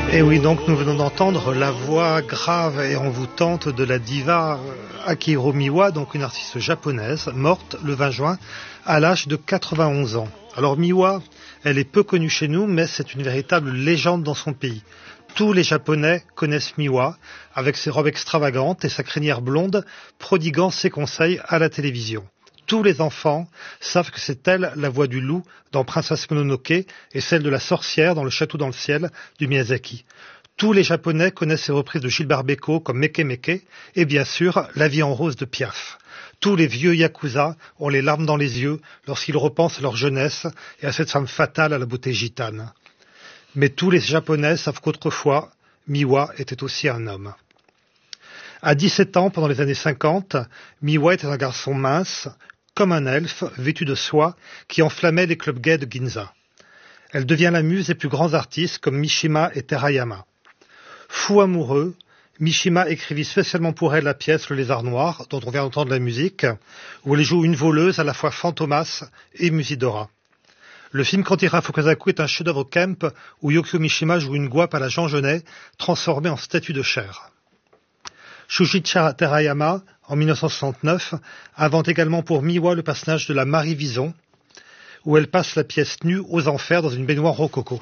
Et oui, donc nous venons d'entendre la voix grave et envoûtante de la diva Akihiro Miwa, donc une artiste japonaise, morte le 20 juin à l'âge de 91 ans. Alors Miwa, elle est peu connue chez nous, mais c'est une véritable légende dans son pays. Tous les Japonais connaissent Miwa, avec ses robes extravagantes et sa crinière blonde, prodiguant ses conseils à la télévision. Tous les enfants savent que c'est elle la voix du loup dans Princesse Mononoke et celle de la sorcière dans Le Château dans le ciel du Miyazaki. Tous les Japonais connaissent ses reprises de Gilbert Bécaud comme Meke Meke et bien sûr La vie en rose de Piaf. Tous les vieux yakuza ont les larmes dans les yeux lorsqu'ils repensent à leur jeunesse et à cette femme fatale à la beauté gitane. Mais tous les Japonais savent qu'autrefois, Miwa était aussi un homme. À 17 ans, pendant les années 50, Miwa était un garçon mince, comme un elfe, vêtu de soie, qui enflammait les clubs gays de Ginza. Elle devient la muse des plus grands artistes comme Mishima et Terayama. Fou amoureux, Mishima écrivit spécialement pour elle la pièce Le Lézard Noir, dont on vient d'entendre la musique, où elle joue une voleuse à la fois Fantomas et Musidora. Le film Kantira Fukasaku est un chef-d'œuvre camp où Yukio Mishima joue une guêpe à la Jean Genet, transformée en statue de chair. Shuichi Terayama, en 1969, invente également pour Miwa le personnage de la Marie Vison, où elle passe la pièce nue aux enfers dans une baignoire rococo.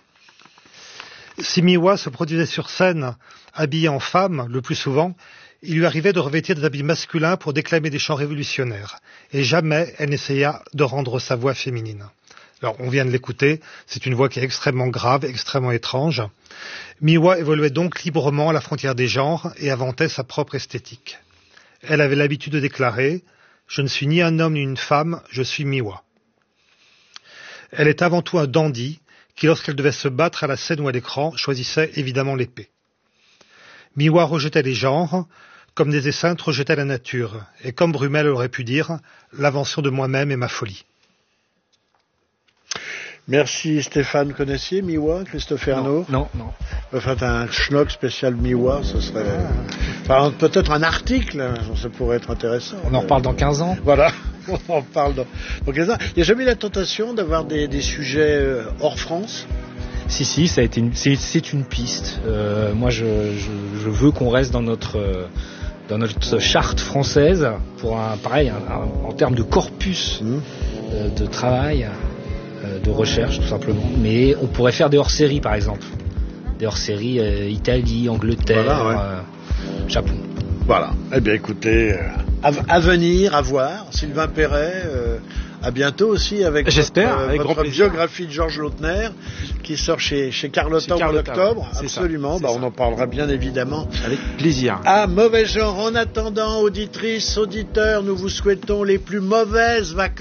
Si Miwa se produisait sur scène habillée en femme, le plus souvent, il lui arrivait de revêtir des habits masculins pour déclamer des chants révolutionnaires, et jamais elle n'essaya de rendre sa voix féminine. Alors, on vient de l'écouter, c'est une voix qui est extrêmement grave, extrêmement étrange. Miwa évoluait donc librement à la frontière des genres et inventait sa propre esthétique. Elle avait l'habitude de déclarer « Je ne suis ni un homme ni une femme, je suis Miwa ». Elle est avant tout un dandy qui, lorsqu'elle devait se battre à la scène ou à l'écran, choisissait évidemment l'épée. Miwa rejetait les genres, comme des esseintes rejetaient la nature, et comme Brummel aurait pu dire « L'invention de moi-même est ma folie ». Merci Stéphane. Connaissiez Miwa, Christophe Ernaud? Non. Enfin, un schnock spécial Miwa, ce serait... Enfin, peut-être un article, ça pourrait être intéressant. On en reparle dans 15 ans. Voilà, on en parle dans 15 ans. Il n'y a jamais eu la tentation d'avoir des sujets hors France? Si, ça a été c'est une piste. Moi, je veux qu'on reste dans notre charte française pour en termes de corpus de travail. De recherche tout simplement, mais on pourrait faire des hors-séries par exemple, des hors-séries Italie, Angleterre, voilà, Japon. Voilà, eh bien écoutez, à venir, à voir. Sylvain Perret, à bientôt aussi avec votre biographie de Georges Lautner qui sort chez Carlotta en octobre. Absolument, on en parlera bien évidemment. Avec plaisir. À mauvais genre, en attendant, auditrices, auditeurs, nous vous souhaitons les plus mauvaises vacances.